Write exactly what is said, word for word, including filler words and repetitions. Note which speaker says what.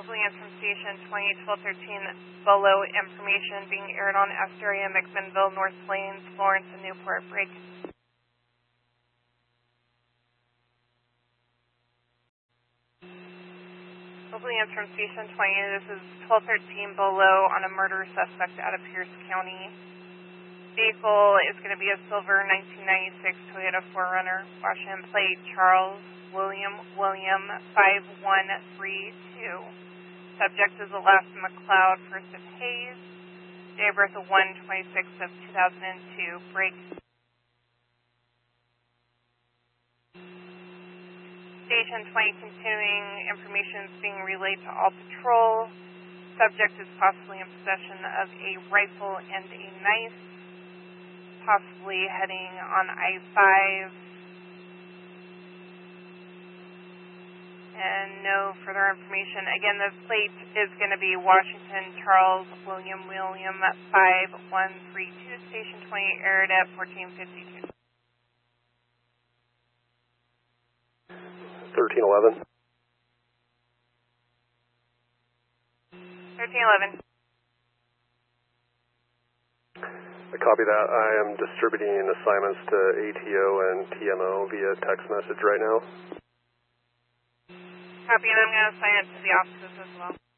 Speaker 1: Hopefully it's from Station twenty, twelve thirteen, below information being aired on Astoria, McMinnville, North Plains, Florence, and Newport. Break. Hopefully it's from Station twenty. This is twelve thirteen below on a murder suspect out of Pierce County. Vehicle is going to be a silver nineteen ninety-six Toyota four runner. Washington plate Charles William William five one three two. Subject is Alaska McLeod, first of Hayes. Day of birth of one twenty-six of two thousand two. Break. Station twenty, continuing information is being relayed to all patrol. Subject is possibly in possession of a rifle and a knife, possibly heading on I five. And no further information. Again, the plate is going to be Washington Charles William William five one three two, Station twenty, aired at fourteen fifty-two.
Speaker 2: thirteen eleven.
Speaker 1: thirteen eleven.
Speaker 2: I copy that. I am distributing assignments to A T O and T M O via text message right now.
Speaker 1: Copy, and I'm going to assign it to the offices as well.